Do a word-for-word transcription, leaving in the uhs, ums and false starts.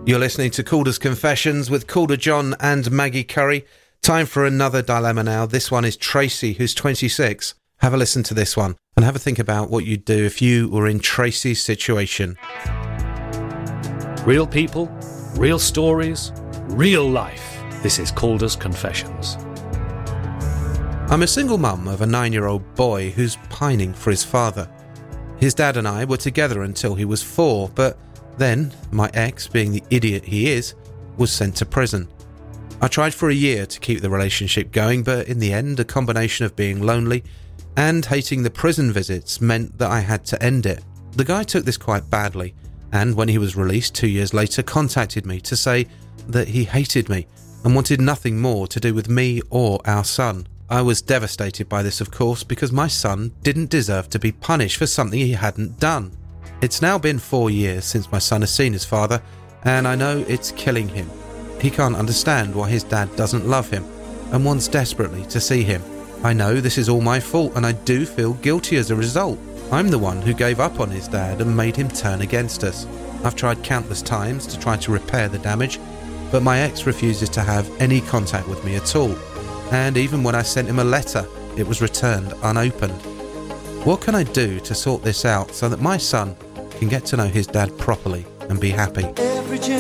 You're listening to Calder's Confessions with Calder John and Maggie Curry. Time for another dilemma now. This one is Tracy, who's twenty-six. Have a listen to this one and have a think about what you'd do if you were in Tracy's situation. Real people, real stories, real life. This is Calder's Confessions. I'm a single mum of a nine-year-old boy who's pining for his father. His dad and I were together until he was four, but then my ex, being the idiot he is, was sent to prison. I tried for a year to keep the relationship going, but in the end, a combination of being lonely and hating the prison visits meant that I had to end it. The guy took this quite badly, and when he was released two years later, contacted me to say that he hated me and wanted nothing more to do with me or our son. I was devastated by this, of course, because my son didn't deserve to be punished for something he hadn't done. It's now been four years since my son has seen his father, and I know it's killing him. He can't understand why his dad doesn't love him and wants desperately to see him. I know this is all my fault, and I do feel guilty as a result. I'm the one who gave up on his dad and made him turn against us. I've tried countless times to try to repair the damage, but my ex refuses to have any contact with me at all. And even when I sent him a letter, it was returned unopened. What can I do to sort this out so that my son can get to know his dad properly and be happy?